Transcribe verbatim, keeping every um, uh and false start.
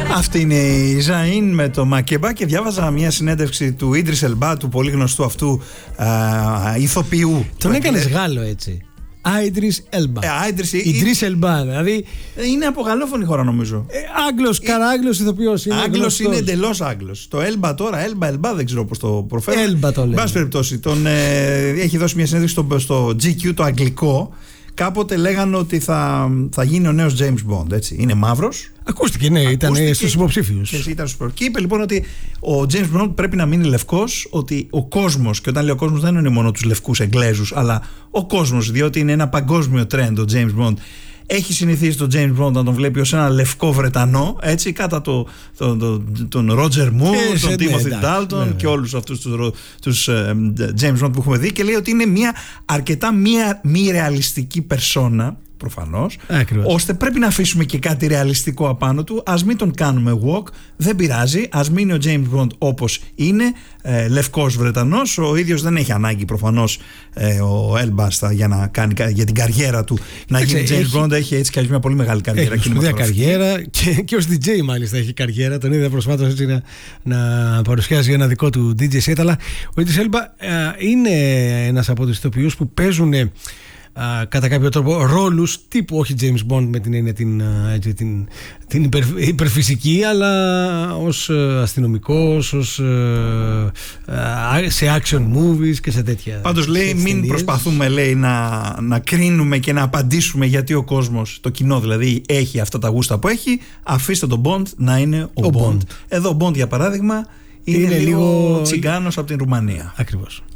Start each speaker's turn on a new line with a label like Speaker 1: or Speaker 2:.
Speaker 1: Αυτή είναι η Ζαΐν με το Μακέμπα και διάβαζα μια συνέντευξη του Ίντρις Ελμπά, του πολύ γνωστού αυτού α, ηθοποιού.
Speaker 2: Τον έκανες Γάλλο έτσι. Άιντρις Ελμπά. Ίντρις Ελμπά, δηλαδή.
Speaker 1: Είναι από γαλλόφωνη χώρα νομίζω.
Speaker 2: Ε, Άγγλος, καράγγλος ηθοποιός.
Speaker 1: Άγγλος είναι εντελώς Άγγλος. Το Ελμπά τώρα, Ελμπά, Ελμπά δεν ξέρω πώς το προφέρω.
Speaker 2: Ελμπά το λέει.
Speaker 1: Εν πάση περιπτώσει, τον, ε, έχει δώσει μια συνέντευξη στο, στο τζι κιου το αγγλικό. Κάποτε λέγανε ότι θα, θα γίνει ο νέος James Bond, έτσι. Είναι μαύρος.
Speaker 2: Ακούστηκε, ναι, ήταν στους υποψήφιους.
Speaker 1: Και είπε λοιπόν ότι ο James Bond πρέπει να μείνει λευκός, ότι ο κόσμος, και όταν λέει ο κόσμος δεν είναι μόνο τους λευκούς Εγγλέζους, αλλά ο κόσμος, διότι είναι ένα παγκόσμιο trend ο James Bond. Έχει συνηθίσει τον James Bond να τον βλέπει ως ένα λευκό Βρετανό, έτσι, κατά το, το, το, τον Roger Moore, ε, τον Timothy Dalton ναι, και όλους αυτούς τους, τους uh, James Bond που έχουμε δει, και λέει ότι είναι μια αρκετά μια, μη ρεαλιστική περσόνα, προφανώς,
Speaker 2: ακριβώς,
Speaker 1: ώστε πρέπει να αφήσουμε και κάτι ρεαλιστικό απάνω του. Ας μην τον κάνουμε walk, δεν πειράζει, ας μείνει ο James Bond όπως είναι, ε, λευκός Βρετανός. Ο ίδιος δεν έχει ανάγκη προφανώς ε, ο Ελμπάστα για, να κάνει, για την καριέρα του να γίνει James έχει, Bond. Έχει έτσι κι αλλιώς μια πολύ μεγάλη καριέρα.
Speaker 2: Έχει σπουδαία καριέρα και, και ως ντι τζέι μάλιστα έχει καριέρα. Τον είδα προσφάτως έτσι να, να παρουσιάζει ένα δικό του ντι τζέι set. Αλλά ο Ίντρις Ελμπά ε, είναι ένας από τους ηθοποιούς που παίζουν Uh, κατά κάποιο τρόπο ρόλους τύπου, όχι James Bond με την έννοια την, uh, την, την υπερ, υπερφυσική, αλλά ως uh, αστυνομικός, ως, uh, uh, σε action movies και σε τέτοια.
Speaker 1: Πάντως λέει μην ταινίες. Προσπαθούμε, λέει, να, να κρίνουμε και να απαντήσουμε γιατί ο κόσμος, το κοινό δηλαδή, έχει αυτά τα γούστα που έχει. Αφήστε τον Bond να είναι ο, ο Bond. Bond. Εδώ ο Bond για παράδειγμα είναι, είναι λίγο, λίγο τσιγκάνος από την Ρουμανία.
Speaker 2: Ακριβώς.